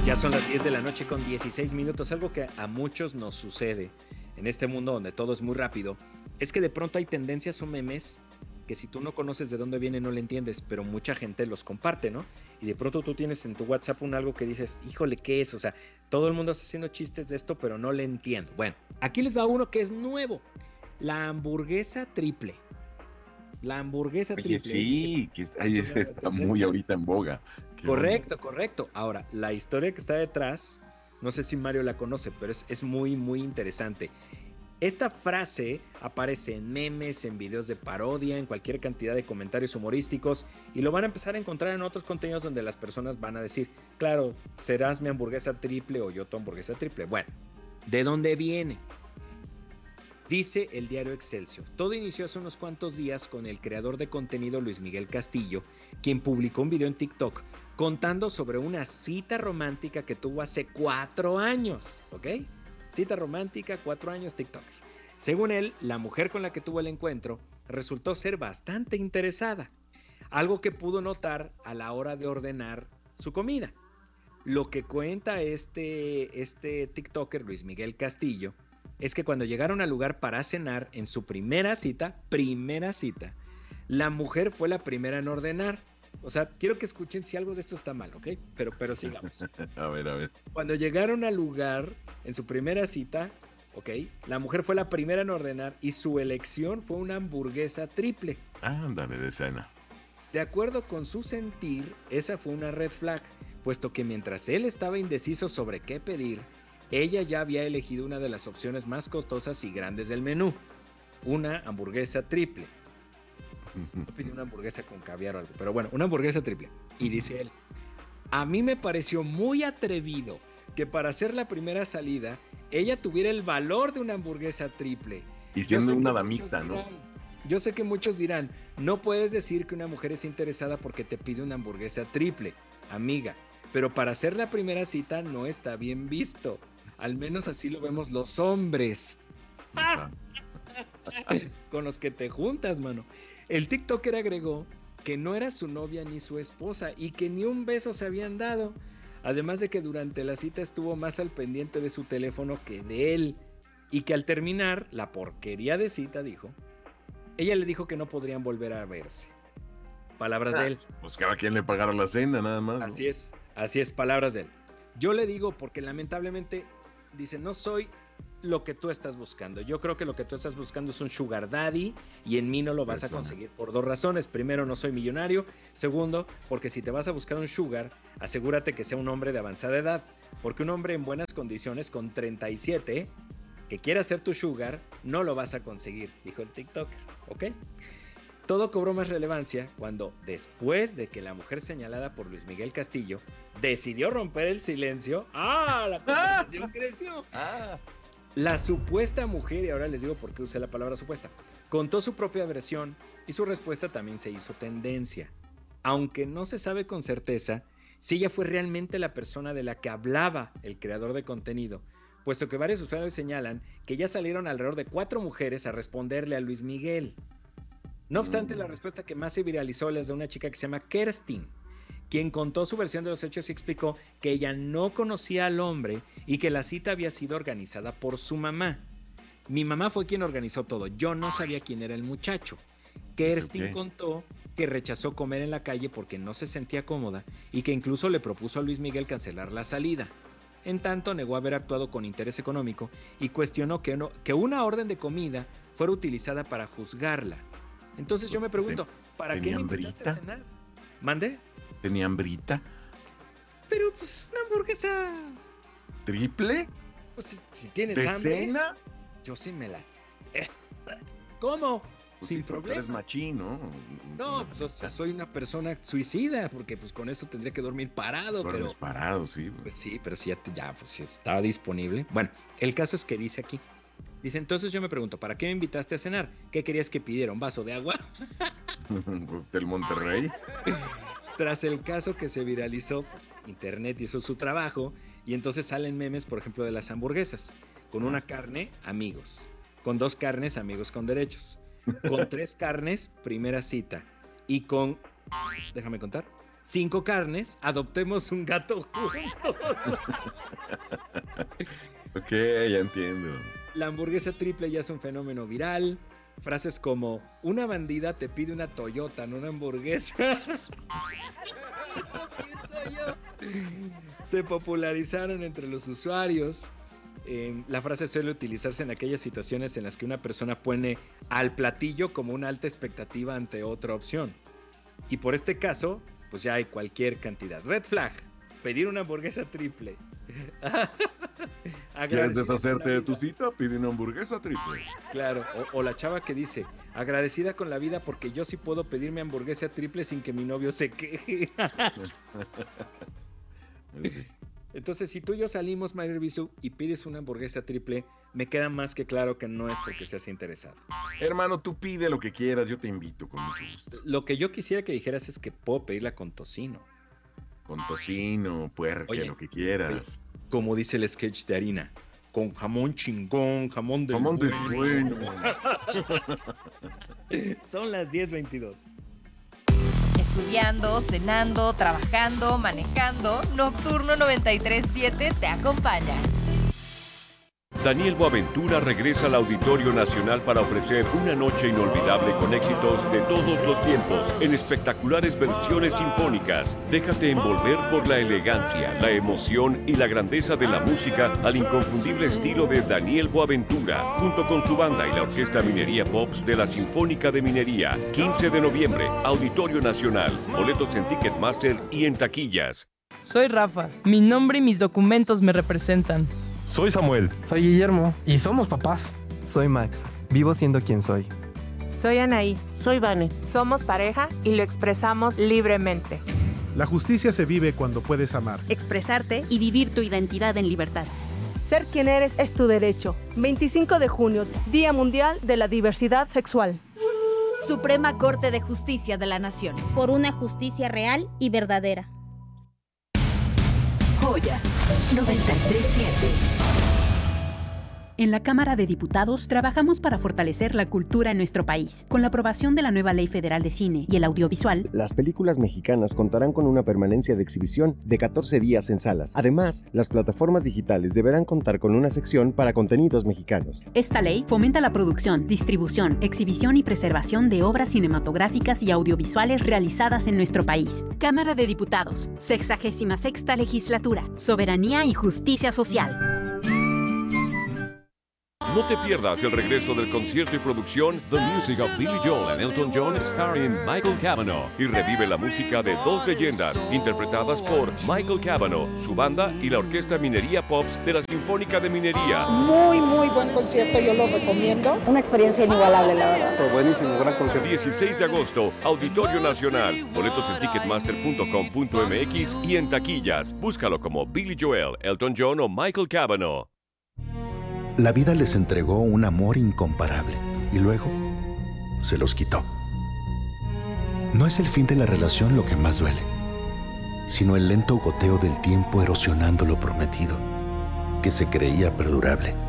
Ya son las 10 de la noche con 16 minutos. Algo que a muchos nos sucede en este mundo donde todo es muy rápido es que de pronto hay tendencias o memes que si tú no conoces de dónde vienen no le entiendes, pero mucha gente los comparte, ¿no? Y de pronto tú tienes en tu WhatsApp un algo que dices, híjole, ¿qué es? O sea, todo el mundo está haciendo chistes de esto, pero no le entiendo. Bueno, aquí les va uno que es nuevo. La hamburguesa triple. La hamburguesa Oye, triple es, sí, es ahí una nueva está muy tendencia. ahorita en boga. ¿Qué onda? Correcto, correcto. Ahora, la historia que está detrás, no sé si Mario la conoce, pero es muy, muy interesante. Esta frase aparece en memes, en videos de parodia, en cualquier cantidad de comentarios humorísticos y lo van a empezar a encontrar en otros contenidos donde las personas van a decir, claro, serás mi hamburguesa triple o yo tu hamburguesa triple. Bueno, ¿de dónde viene? Dice el diario Excelsior. Todo inició hace unos cuantos días con el creador de contenido Luis Miguel Castillo, quien publicó un video en TikTok contando sobre una cita romántica que tuvo hace 4 años, ¿ok? Cita romántica, 4 años, TikTok. Según él, la mujer con la que tuvo el encuentro resultó ser bastante interesada, algo que pudo notar a la hora de ordenar su comida. Lo que cuenta este TikToker Luis Miguel Castillo es que cuando llegaron al lugar para cenar en su primera cita, la mujer fue la primera en ordenar. O sea, quiero que escuchen si algo de esto está mal, ¿ok? Pero sigamos. A ver, a ver. Cuando llegaron al lugar en su primera cita, ¿ok? La mujer fue la primera en ordenar y su elección fue una hamburguesa triple. Ándale de cena. De acuerdo con su sentir, esa fue una red flag, puesto que mientras él estaba indeciso sobre qué pedir, ella ya había elegido una de las opciones más costosas y grandes del menú, una hamburguesa triple. Yo pedí una hamburguesa con caviar o algo, pero bueno, una hamburguesa triple. Y dice él, a mí me pareció muy atrevido que para hacer la primera salida, ella tuviera el valor de una hamburguesa triple. Y Yo siendo sé una que muchos damita, ¿no? dirán, yo sé que muchos dirán, no puedes decir que una mujer es interesada porque te pide una hamburguesa triple, amiga, pero para hacer la primera cita no está bien visto. Al menos así lo vemos los hombres Exacto. con los que te juntas, mano. El TikToker agregó que no era su novia ni su esposa y que ni un beso se habían dado. Además de que durante la cita estuvo más al pendiente de su teléfono que de él. Y que al terminar la porquería de cita, dijo, ella le dijo que no podrían volver a verse. Palabras de Ah, él. pues cada quien le pagara la cena, nada más, ¿no? Así es, palabras de él. Yo le digo porque lamentablemente dice, no soy lo que tú estás buscando. Yo creo que lo que tú estás buscando es un sugar daddy y en mí no lo vas a conseguir Impresionante. por dos razones. Primero, no soy millonario. Segundo, porque si te vas a buscar un sugar, asegúrate que sea un hombre de avanzada edad. Porque un hombre en buenas condiciones con 37 que quiera ser tu sugar, no lo vas a conseguir, dijo el TikToker, ¿ok? Todo cobró más relevancia cuando, después de que la mujer señalada por Luis Miguel Castillo decidió romper el silencio, ¡ah! La conversación creció. Ah, La supuesta mujer, y ahora les digo por qué usé la palabra supuesta, contó su propia versión y su respuesta también se hizo tendencia. Aunque no se sabe con certeza si ella fue realmente la persona de la que hablaba el creador de contenido, puesto que varios usuarios señalan que ya salieron alrededor de 4 mujeres a responderle a Luis Miguel. No obstante, la respuesta que más se viralizó es de una chica que se llama Kerstin, quien contó su versión de los hechos y explicó que ella no conocía al hombre y que la cita había sido organizada por su mamá. Mi mamá fue quien organizó todo, yo no sabía quién era el muchacho. ¿eso Kerstin qué? contó que rechazó comer en la calle porque no se sentía cómoda y que incluso le propuso a Luis Miguel cancelar la salida. En tanto, negó haber actuado con interés económico y cuestionó que una orden de comida fuera utilizada para juzgarla. Entonces yo me Te- pregunto, ¿para qué ¿Tenía me invitaste a hambrita? cenar? ¿Mande? ¿Tenía hambrita? Pero pues una hamburguesa, ¿Triple? pues si tienes ¿De hambre, cena? yo sí me la... Eh, ¿Cómo? Pues sí, Sin porque eres problema. machín, ¿no? No, pues soy una persona suicida, porque pues con eso tendría que dormir parado, Duermes pero parado, sí. pues sí, pero si ya, pues si está disponible. Bueno, el caso es que dice aquí. Dice, entonces yo me pregunto, ¿para qué me invitaste a cenar? ¿Qué querías que pidiera? ¿Un vaso de agua? Del Monterrey. Tras el caso que se viralizó, pues, Internet hizo su trabajo y entonces salen memes, por ejemplo, de las hamburguesas. Con una Ah, carne, amigos. Con 2 carnes, amigos con derechos. Con 3 carnes, primera cita. Y con, déjame contar, 5 carnes, adoptemos un gato juntos. Ok, ya entiendo. La hamburguesa triple ya es un fenómeno viral. Frases como, una bandida te pide una Toyota, no una hamburguesa. Eso pienso yo. Se popularizaron entre los usuarios. La frase suele utilizarse en aquellas situaciones en las que una persona pone al platillo como una alta expectativa ante otra opción. Y por este caso, pues ya hay cualquier cantidad. Red flag, pedir una hamburguesa triple. ¿Quieres deshacerte de tu cita? Pide una hamburguesa triple. Claro, o la chava que dice, agradecida con la vida porque yo sí puedo pedir mi hamburguesa triple sin que mi novio se queje. Sí. Entonces, si tú y yo salimos, Mario Bisu, y pides una hamburguesa triple, me queda más que claro que no es porque seas interesado. Hermano, tú pide lo que quieras, yo te invito con mucho gusto. Lo que yo quisiera que dijeras es que puedo pedirla con tocino. Con tocino, puerque, Oye, lo que quieras. Como dice el sketch de harina, con jamón chingón, jamón del Jamón del bueno. bueno. Son las 10:22. Estudiando, cenando, trabajando, manejando, Nocturno 93.7 te acompaña. Daniel Boaventura regresa al Auditorio Nacional para ofrecer una noche inolvidable con éxitos de todos los tiempos en espectaculares versiones sinfónicas. Déjate envolver por la elegancia, la emoción y la grandeza de la música al inconfundible estilo de Daniel Boaventura, junto con su banda y la Orquesta Minería Pops de la Sinfónica de Minería. 15 de noviembre, Auditorio Nacional. Boletos en Ticketmaster y en taquillas. Soy Rafa. Mi nombre y mis documentos me representan. Soy Samuel. Soy Guillermo. Y somos papás. Soy Max. Vivo siendo quien soy. Soy Anaí. Soy Vane. Somos pareja y lo expresamos libremente. La justicia se vive cuando puedes amar, expresarte y vivir tu identidad en libertad. Ser quien eres es tu derecho. 25 de junio, Día Mundial de la Diversidad Sexual. Suprema Corte de Justicia de la Nación. Por una justicia real y verdadera. Joya 93.7. En la Cámara de Diputados trabajamos para fortalecer la cultura en nuestro país. Con la aprobación de la nueva Ley Federal de Cine y el Audiovisual, las películas mexicanas contarán con una permanencia de exhibición de 14 días en salas. Además, las plataformas digitales deberán contar con una sección para contenidos mexicanos. Esta ley fomenta la producción, distribución, exhibición y preservación de obras cinematográficas y audiovisuales realizadas en nuestro país. Cámara de Diputados, 66ª Legislatura, Soberanía y Justicia Social. No te pierdas el regreso del concierto y producción The Music of Billy Joel and Elton John starring Michael Cavanaugh y revive la música de dos leyendas interpretadas por Michael Cavanaugh, su banda y la Orquesta Minería Pops de la Sinfónica de Minería. Muy buen concierto, yo lo recomiendo. Una experiencia inigualable, la verdad. Fue buenísimo, gran concierto. 16 de agosto, Auditorio Nacional. Boletos en ticketmaster.com.mx y en taquillas. Búscalo como Billy Joel, Elton John o Michael Cavanaugh. La vida les entregó un amor incomparable y luego se los quitó. No es el fin de la relación lo que más duele, sino el lento goteo del tiempo erosionando lo prometido, que se creía perdurable.